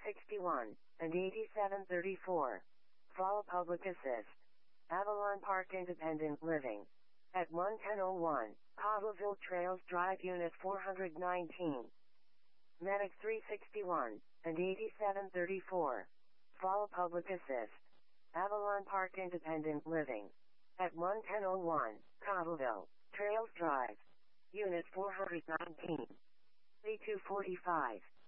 361 and 8734. Follow Public Assist. Avalon Park Independent Living. At 1101, Cobbville Trails Drive Unit 419. Medic 361 and 8734. Follow Public Assist. Avalon Park Independent Living. At 1101, Cobbville Trails Drive. Unit 419. A245.